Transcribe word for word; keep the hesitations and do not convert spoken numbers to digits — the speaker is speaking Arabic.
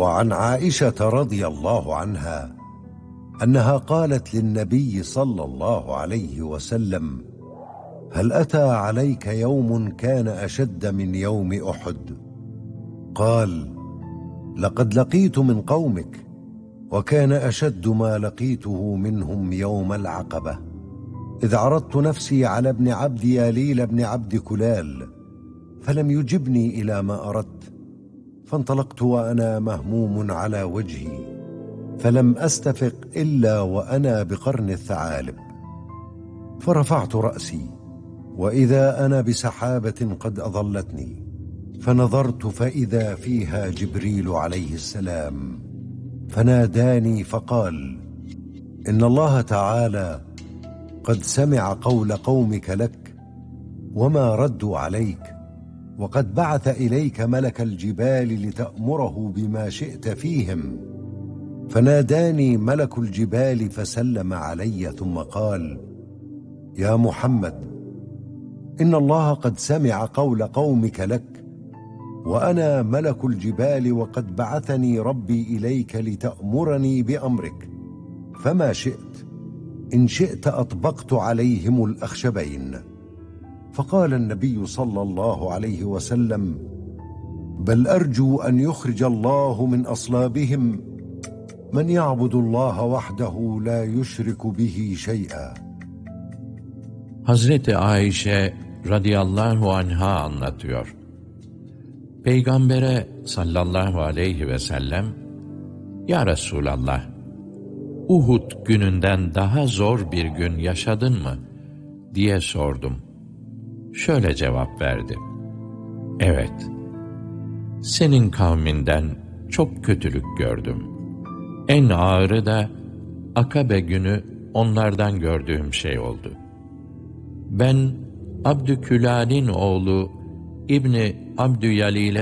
وعن عائشة رضي الله عنها أنها قالت للنبي صلى الله عليه وسلم: هل أتى عليك يوم كان أشد من يوم أحد؟ قال: لقد لقيت من قومك، وكان أشد ما لقيته منهم يوم العقبة، إذ عرضت نفسي على ابن عبد ياليل بن عبد كلال فلم يجبني إلى ما أردت، فانطلقت وأنا مهموم على وجهي، فلم أستفق إلا وأنا بقرن الثعالب، فرفعت رأسي وإذا أنا بسحابة قد أظلتني، فنظرت فإذا فيها جبريل عليه السلام، فناداني فقال: إن الله تعالى قد سمع قول قومك لك وما ردوا عليك، وقد بعث إليك ملك الجبال لتأمره بما شئت فيهم. فناداني ملك الجبال فسلم علي ثم قال: يا محمد، إن الله قد سمع قول قومك لك، وأنا ملك الجبال وقد بعثني ربي إليك لتأمرني بأمرك، فما شئت، إن شئت أطبقت عليهم الأخشبين. فقال النبي صلى الله عليه وسلم: بل أرجو أن يخرج الله من أصلابهم من يعبد الله وحده لا يشرك به شيئا. Hazreti Ayşe radıyallahu anha anlatıyor. Peygambere sallallahu aleyhi ve sellem, "Ya Resulallah, Uhud gününden daha zor bir gün yaşadın mı?" diye sordum. Şöyle cevap verdi: "Evet, senin kavminden çok kötülük gördüm. En ağırı da Akabe günü onlardan gördüğüm şey oldu. Ben Abdükülal'in oğlu İbni Abdüyalil'e